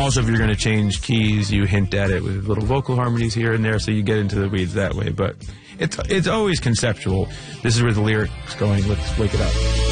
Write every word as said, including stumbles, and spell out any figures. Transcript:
Also, if you're going to change keys, you hint at it with little vocal harmonies here and there, so you get into the weeds that way. But it's it's always conceptual. This is where the lyrics going. Let's wake it up.